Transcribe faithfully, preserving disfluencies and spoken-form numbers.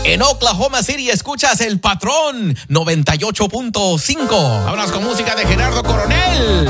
En Oklahoma City escuchas El Patrón noventa y ocho punto cinco. Vámonos con música de Gerardo Coronel.